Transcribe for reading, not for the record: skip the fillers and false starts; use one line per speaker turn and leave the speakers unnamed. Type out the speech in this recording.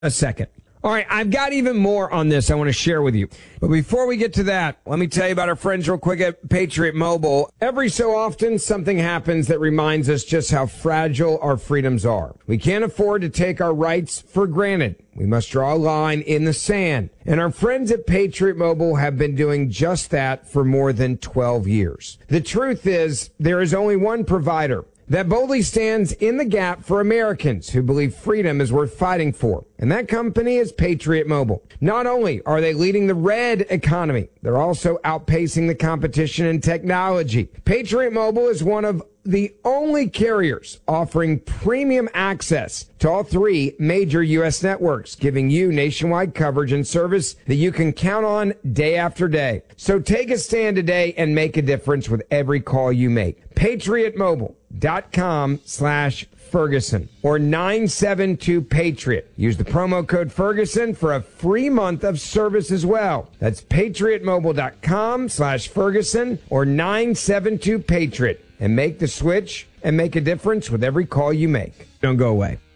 a second. All right, I've got even more on this I want to share with you. But before we get to that, let me tell you about our friends real quick at Patriot Mobile. Every so often, something happens that reminds us just how fragile our freedoms are. We can't afford to take our rights for granted. We must draw a line in the sand. And our friends at Patriot Mobile have been doing just that for more than 12 years. The truth is, there is only one provider that boldly stands in the gap for Americans who believe freedom is worth fighting for. And that company is Patriot Mobile. Not only are they leading the red economy, they're also outpacing the competition in technology. Patriot Mobile is one of the only carriers offering premium access to all three major U.S. networks, giving you nationwide coverage and service that you can count on day after day. So take a stand today and make a difference with every call you make. PatriotMobile.com/Ferguson or 972-PATRIOT. Use the promo code Ferguson for a free month of service as well. That's PatriotMobile.com/Ferguson or 972-PATRIOT. And make the switch and make a difference with every call you make. Don't go away.